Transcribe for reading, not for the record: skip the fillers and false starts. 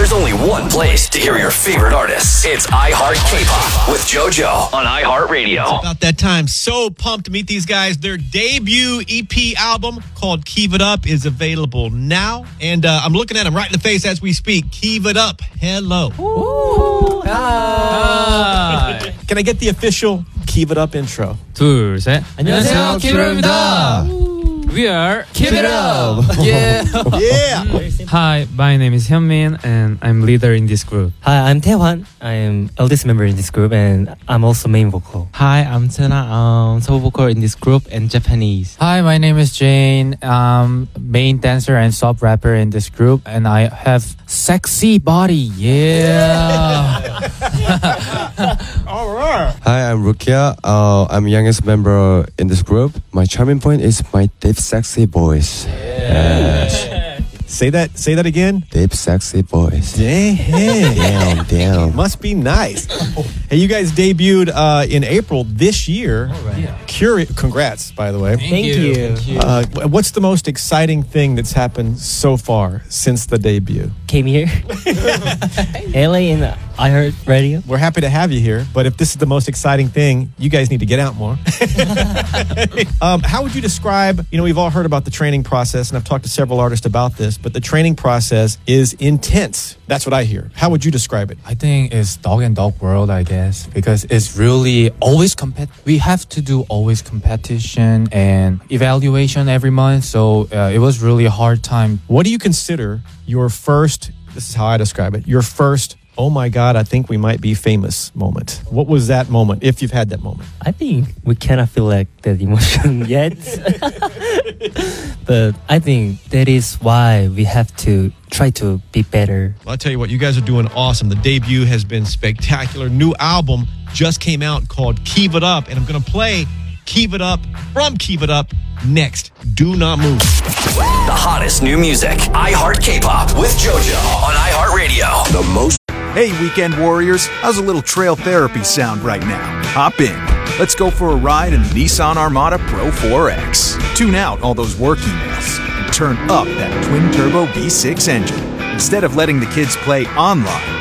There's only one place to hear your favorite artists. It's iHeart K-Pop with JoJo on iHeartRadio. It's about that time. So pumped to meet these guys. Their debut EP album called Keep It Up is available now. And I'm looking at them right in the face as we speak. Keep It Up. Hello. Ooh. Hi. Can I get the official Keep It Up intro? 둘, 셋. 안녕하세요, 키브입니다. We are Keep It Up. Yeah. Yeah. Hi, my name is Hyunmin and I'm leader in this group. Hi, I'm Taehwan. I am eldest member in this group and I'm also main vocal. Hi, I'm Tuna. I'm solo vocal in this group and Japanese. Hi, my name is Jane. I'm main dancer and sub rapper in this group and I have sexy body. Yeah. All right. Hi, I'm Rukia. I'm youngest member in this group. My charming point is my deep, sexy voice. Yes. Say that again. Deep, sexy voice. Damn. Damn. Must be nice. Hey, you guys debuted in April this year. Congrats, by the way. Thank you. What's the most exciting thing that's happened so far since the debut? Came here. LA in iHeart Radio. We're happy to have you here, but if this is the most exciting thing, you guys need to get out more. How would you describe, we've all heard about the training process, and I've talked to several artists about this, but the training process is intense. That's what I hear. How would you describe it? I think it's dog and dog world, I guess, because it's really always we have to do always competition and evaluation every month. So it was really a hard time. What do you consider your first, this is how I describe it, your first, oh my God, I think we might be famous moment? What was that moment, if you've had that moment? I think we cannot feel like that emotion yet. But I think that is why we have to try to be better. Well, I'll tell you what, you guys are doing awesome. The debut has been spectacular. New album just came out called Keep It Up, and I'm going to play Keep It Up from Keep It Up next. Do not move. The hottest new music. iHeart K-Pop with JoJo on iHeartRadio. The most. Hey, weekend warriors, how's a little trail therapy sound right now? Hop in. Let's go for a ride in the Nissan Armada Pro 4X. Tune out all those work emails and turn up that twin-turbo V6 engine. Instead of letting the kids play online,